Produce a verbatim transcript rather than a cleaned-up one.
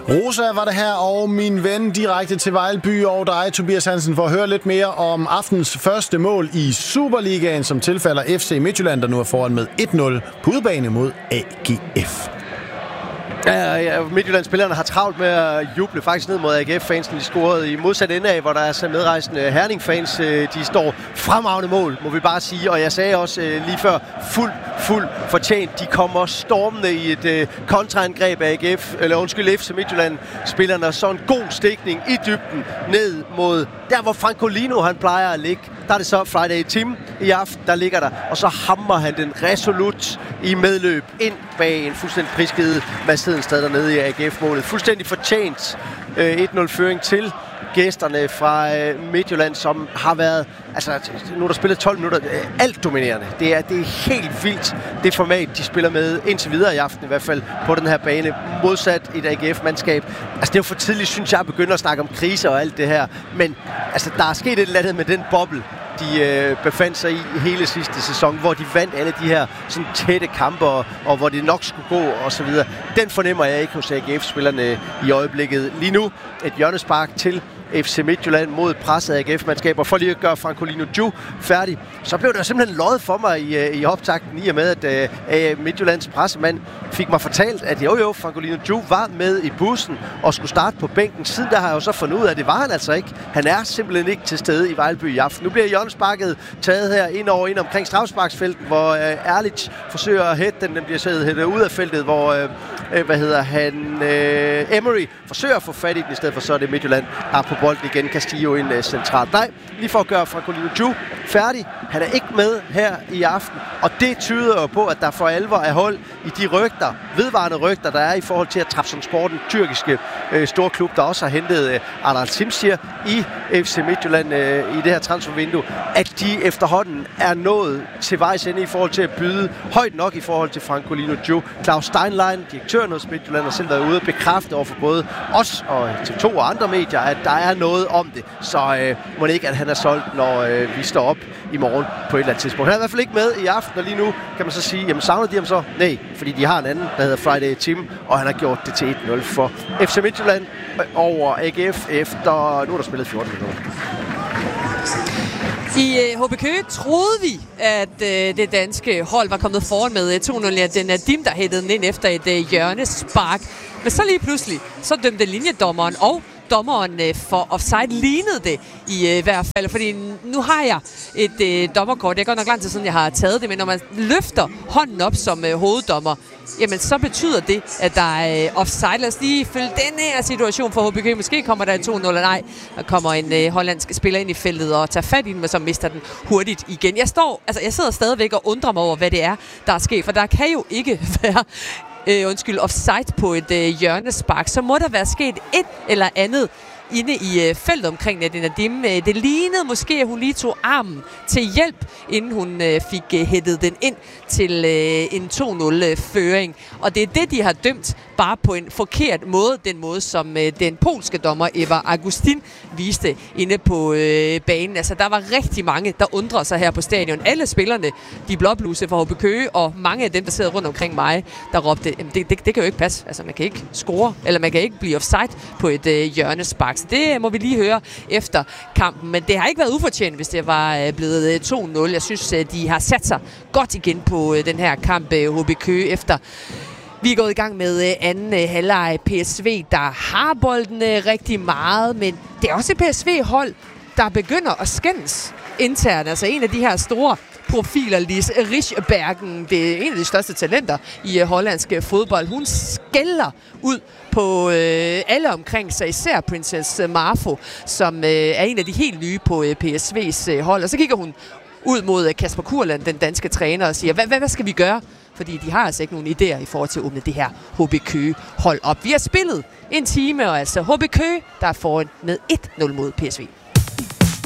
Rosa var det her, og min ven direkte til Vejlby og dig, Tobias Hansen, for at høre lidt mere om aftens første mål i Superligaen, som tilfalder F C Midtjylland, der nu er foran med et nul på udebane mod A G F. Ja, ja, Midtjylland-spillerne har travlt med at juble faktisk ned mod A G F-fansen. De scorede i modsat ende af, hvor der er så medrejsende Herning-fans. De står fremragende mål, må vi bare sige. Og jeg sagde også lige før, fuld, fuld fortjent. De kommer stormende i et kontraangreb af A G F, eller undskyld, F C Midtjylland-spillerne. Så en god stikning i dybden ned mod der, hvor Francolino han plejer at ligge. Der er det så Friday Tim i aften, der ligger der. Og så hammer han den resolut i medløb ind bag en fuldstændig prisgivet Mads Hedenstad dernede i A G F-målet. Fuldstændig fortjent øh, et nul-føring til gæsterne fra øh, Midtjylland, som har været, altså nu er der spillet tolv minutter, øh, alt dominerende. Det er, det er helt vildt, det format, de spiller med indtil videre i aften i hvert fald på den her bane, modsat et A G F-mandskab. Altså det er jo for tidligt, synes jeg, at begynde at snakke om kriser og alt det her, men altså der er sket et eller andet med den boble, de øh, befandt sig i hele sidste sæson, hvor de vandt alle de her sådan tætte kampe, og, og hvor det nok skulle gå, og så videre. Den fornemmer jeg ikke hos A G F-spillerne i øjeblikket. Lige nu et hjørnespark til F C Midtjylland mod presset A G F-mandskaber. For lige at gøre Francolino Ju færdig, så blev der simpelthen løjet for mig i, i optakten, i og med, at uh, Midtjyllands pressemand fik mig fortalt, at jo jo, Francolino Ju var med i bussen og skulle starte på bænken. Siden der har jeg jo så fundet ud af, at det var han altså ikke. Han er simpelthen ikke til stede i Vejlby i aften. Nu bliver hjørnesparket taget her ind over ind omkring strafsparksfeltet, hvor uh, Erlich forsøger at hætte den. Den bliver så hættet ud af feltet, hvor uh, hvad hedder han, uh, Emery forsøger at få fat i den, i stedet for så er det Midtjylland, der på bolden igen. Castillo ind uh, centralt. Nej, lige for at gøre Francolino Ju færdig. Han er ikke med her i aften, og det tyder jo på, at der for alvor er hold i de rygter, vedvarende rygter, der er i forhold til at Trabzonspor, den tyrkiske øh, storklub, der også har hentet øh, Adal Simsir i F C Midtjylland øh, i det her transfervindue, at de efterhånden er nået til vejs ende i forhold til at byde højt nok i forhold til Francolino Ju. Claus Steinlein, direktøren hos Midtjylland, har selv været ude og bekræfte over for både os og T V to og andre medier, at der er noget om det. Så øh, må det ikke, at han er solgt, når øh, vi står op i morgen på et eller andet tidspunkt. Han er i hvert fald ikke med i aften, og lige nu kan man så sige, jamen savner de ham så? Nej, fordi de har en anden, der hedder Friday Tim, og han har gjort det til et nul for F C Midtjylland over A G F efter, nu er der spillet fjorten minutter. I øh, H B Køge troede vi, at øh, det danske hold var kommet foran med øh, to nul. Ja, den er Dim, der hættede den ind efter et øh, hjørnespark. Men så lige pludselig, så dømte linjedommeren og dommeren øh, for offside lignede det i øh, hvert fald, fordi nu har jeg et øh, dommerkort. Det er godt nok lang tid siden, jeg har taget det, men når man løfter hånden op som øh, hoveddommer, jamen så betyder det, at der er øh, offside. Lad os lige følge den her situation for H B K. Måske kommer der to nul, nej, der kommer en øh, hollandsk spiller ind i feltet og tager fat i den, men så mister den hurtigt igen. Jeg står, altså jeg sidder stadigvæk og undrer mig over, hvad det er, der er sket, for der kan jo ikke være Øh, undskyld, offside på et øh, hjørnespark, så må der være sket et eller andet inde i øh, feltet omkring Nadine Nadim. Øh, det lignede måske, at hun lige tog armen til hjælp, inden hun øh, fik øh, hættet den ind til øh, en to nul-føring. Og det er det, de har dømt, bare på en forkert måde. Den måde, som øh, den polske dommer Eva Augustin viste inde på øh, banen. Altså, der var rigtig mange, der undrede sig her på stadion. Alle spillerne, de blåbluse fra H B Køge, og mange af dem, der sidder rundt omkring mig, der råbte, det, det, det kan jo ikke passe. Altså, man kan ikke score, eller man kan ikke blive offside på et øh, hjørnespark. Så det må vi lige høre efter kampen. Men det har ikke været ufortjent, hvis det var øh, blevet øh, to nul. Jeg synes, øh, de har sat sig godt igen på øh, den her kamp, øh, H B Køge, efter vi er gået i gang med øh, anden øh, halvleg. P S V, der har bolden øh, rigtig meget, men det er også et P S V-hold, der begynder at skændes internt. Altså en af de her store profiler, Lis Rischbergen, det er en af de største talenter i uh, hollandsk fodbold. Hun skælder ud på øh, alle omkring sig, især Princess Marfo, som øh, er en af de helt nye på øh, P S V's øh, hold. Og så kigger hun ud mod øh, Kasper Kurland, den danske træner, og siger, hvad, hvad skal vi gøre? Fordi de har altså ikke nogen idéer i forhold til at åbne det her H B Køge hold op. Vi har spillet en time, og altså H B Køge, der er foran med et nul mod P S V.